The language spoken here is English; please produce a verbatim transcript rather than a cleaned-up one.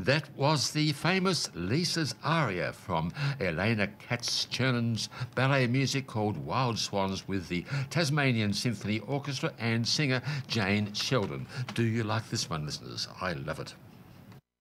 That was the famous Lisa's aria from Elena Katz-Chernon's ballet music called Wild Swans with the Tasmanian Symphony Orchestra and singer Jane Sheldon. Do you like this one, listeners? I love it.